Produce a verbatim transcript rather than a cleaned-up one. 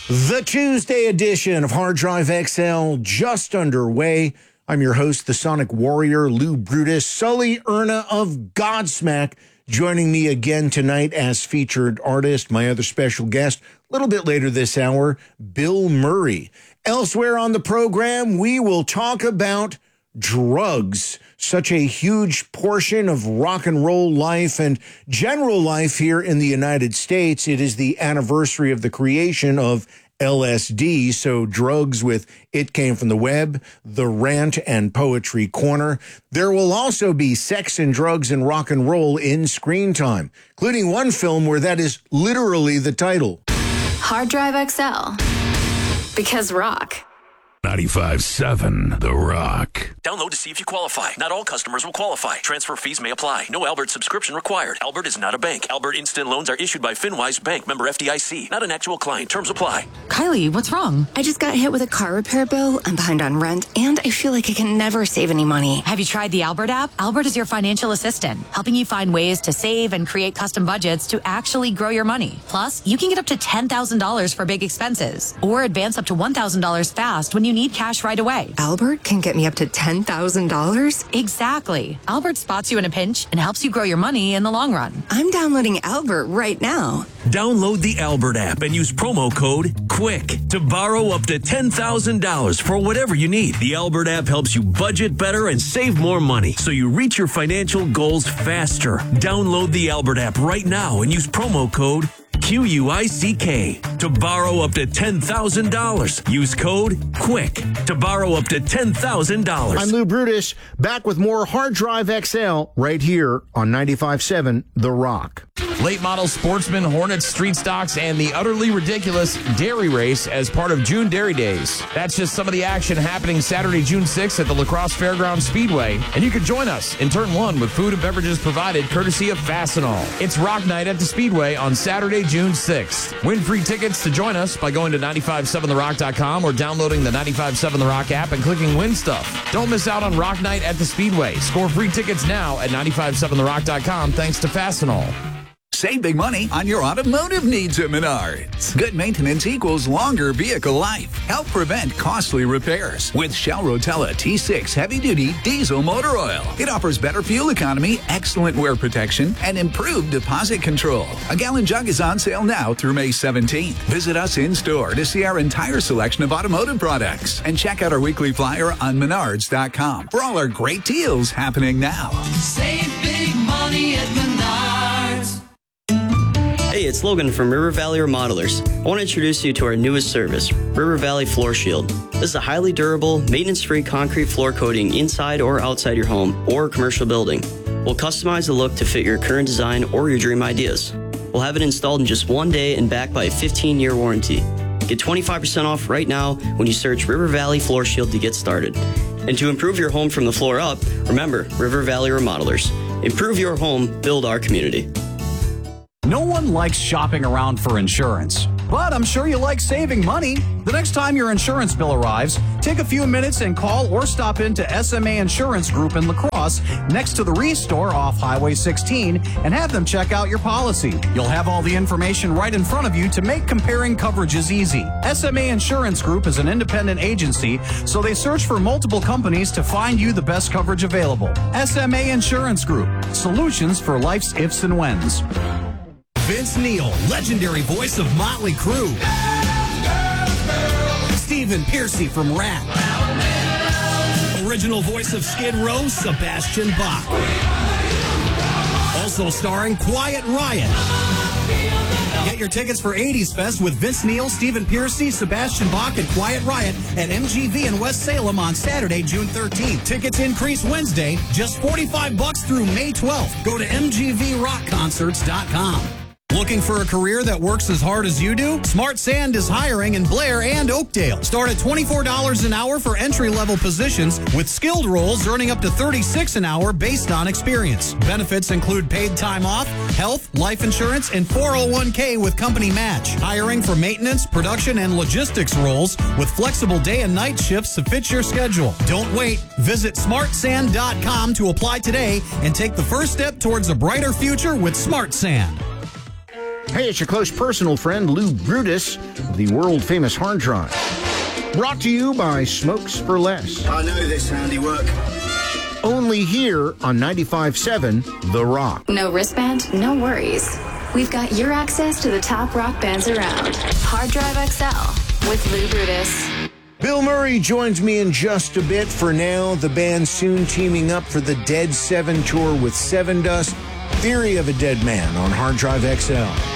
The Tuesday edition of Hard Drive X L just underway. I'm your host, the Sonic Warrior, Lou Brutus. Sully Erna of Godsmack joining me again tonight as featured artist. My other special guest, a little bit later this hour, Bill Murray. Elsewhere on the program, we will talk about drugs, such a huge portion of rock and roll life and general life here in the United States. It is the anniversary of the creation of L S D, so drugs with It Came From the Web, The Rant, and Poetry Corner. There will also be sex and drugs and rock and roll in screen time, including one film where that is literally the title. Hard Drive X L, because rock. ninety-five seven The Rock. Download to see if you qualify. Not all customers will qualify. Transfer fees may apply. No Albert subscription required. Albert is not a bank. Albert Instant Loans are issued by FinWise Bank, member F D I C. Not an actual client. Terms apply. Kylie, what's wrong? I just got hit with a car repair bill. I'm behind on rent, and I feel like I can never save any money. Have you tried the Albert app? Albert is your financial assistant, helping you find ways to save and create custom budgets to actually grow your money. Plus, you can get up to ten thousand dollars for big expenses, or advance up to one thousand dollars fast when you need cash right away. Albert can get me up to ten thousand dollars? Exactly. Albert spots you in a pinch and helps you grow your money in the long run. I'm downloading Albert right now. Download the Albert app and use promo code QUICK to borrow up to ten thousand dollars for whatever you need. The Albert app helps you budget better and save more money so you reach your financial goals faster. Download the Albert app right now and use promo code Q U I C K to borrow up to ten thousand dollars. Use code QUICK to borrow up to ten thousand dollars. I'm Lou Brutus, back with more Hard Drive X L right here on ninety-five seven The Rock. Late model Sportsman, Hornets, Street Stocks, and the utterly ridiculous Dairy Race as part of June Dairy Days. That's just some of the action happening Saturday, June sixth at the La Crosse Fairgrounds Speedway. And you can join us in turn one with food and beverages provided courtesy of Fastenal. It's Rock Night at the Speedway on Saturday, June sixth. Win free tickets to join us by going to nine five seven the rock dot com or downloading the ninety-five seven The Rock app and clicking Win Stuff. Don't miss out on Rock Night at the Speedway. Score free tickets now at nine five seven the rock dot com thanks to Fastenal. Save big money on your automotive needs at Menards. Good maintenance equals longer vehicle life. Help prevent costly repairs with Shell Rotella T six heavy-duty diesel motor oil. It offers better fuel economy, excellent wear protection, and improved deposit control. A gallon jug is on sale now through May seventeenth. Visit us in-store to see our entire selection of automotive products and check out our weekly flyer on menards dot com for all our great deals happening now. Save big money at Menards. Hey, it's Logan from River Valley Remodelers. I want to introduce you to our newest service, River Valley Floor Shield. This is a highly durable, maintenance-free concrete floor coating inside or outside your home or commercial building. We'll customize the look to fit your current design or your dream ideas. We'll have it installed in just one day and backed by a fifteen year warranty. Get twenty-five percent off right now when you search River Valley Floor Shield to get started. And to improve your home from the floor up, remember River Valley Remodelers. Improve your home, build our community. No one likes shopping around for insurance, but I'm sure you like saving money. The next time your insurance bill arrives, take a few minutes and call or stop into S M A Insurance Group in La Crosse next to the Restore off Highway sixteen and have them check out your policy. You'll have all the information right in front of you to make comparing coverages easy. S M A Insurance Group is an independent agency, so they search for multiple companies to find you the best coverage available. S M A Insurance Group, solutions for life's ifs and whens. Vince Neil, legendary voice of Motley Crue. Stephen Pearcy from Rat. Original voice of Skid Row, Sebastian Bach. Also starring Quiet Riot. Get your tickets for eighties Fest with Vince Neil, Stephen Pearcy, Sebastian Bach, and Quiet Riot at M G V in West Salem on Saturday, June thirteenth. Tickets increase Wednesday, just forty-five bucks through May twelfth. Go to M G V rock concerts dot com. Looking for a career that works as hard as you do? Smart Sand is hiring in Blair and Oakdale. Start at twenty-four dollars an hour for entry-level positions, with skilled roles earning up to thirty-six dollars an hour based on experience. Benefits include paid time off, health, life insurance, and four oh one k with company match. Hiring for maintenance, production, and logistics roles with flexible day and night shifts to fit your schedule. Don't wait. Visit smart sand dot com to apply today and take the first step towards a brighter future with Smart Sand. Hey, it's your close personal friend, Lou Brutus, of the world-famous Hard Drive. Brought to you by Smokes for Less. I know this handiwork. Only here on ninety-five point seven The Rock. No wristband, no worries. We've got your access to the top rock bands around. Hard Drive X L with Lou Brutus. Bill Murray joins me in just a bit. For now, the band soon teaming up for the Dead Seven tour with Seven Dust. Theory of a Dead Man on Hard Drive X L.